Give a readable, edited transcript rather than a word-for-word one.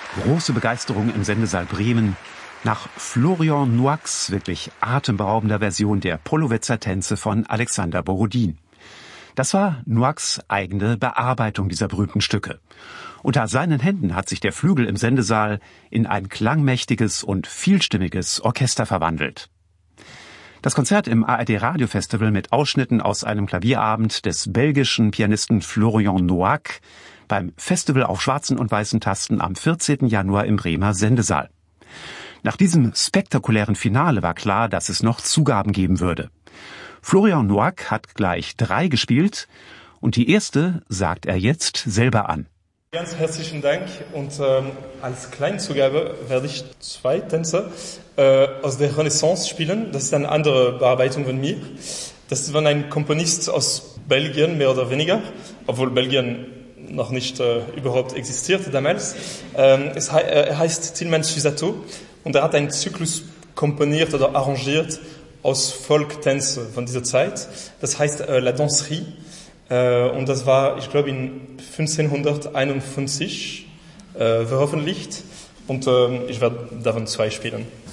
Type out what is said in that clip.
Große Begeisterung im Sendesaal Bremen nach Florian Noax wirklich atemberaubender Version der Pollowetzer Tänze von Alexander Borodin. Das war Noax' eigene Bearbeitung dieser berühmten Stücke. Unter seinen Händen hat sich der Flügel im Sendesaal in ein klangmächtiges und vielstimmiges Orchester verwandelt. Das Konzert im ARD Radiofestival mit Ausschnitten aus einem Klavierabend des belgischen Pianisten Florian Noack beim Festival auf schwarzen und weißen Tasten am 14. Januar im Bremer Sendesaal. Nach diesem spektakulären Finale war klar, dass es noch Zugaben geben würde. Florian Noack hat gleich 3 gespielt und die erste sagt er jetzt selber an. Ganz herzlichen Dank und als Kleinzugabe werde ich 2 Tänze aus der Renaissance spielen. Das ist eine andere Bearbeitung von mir. Das ist von einem Komponist aus Belgien, mehr oder weniger, obwohl Belgien noch nicht überhaupt existierte damals. Er heißt Tilman Susato und er hat einen Zyklus komponiert oder arrangiert aus Folktänze von dieser Zeit. Das heißt La Danserie. Und das war, ich glaube, in 1551 veröffentlicht. Und ich werde davon 2 spielen.